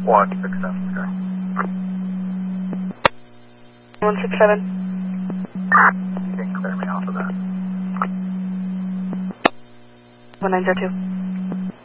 167, sir. 167. You can clear me off of that. 1902.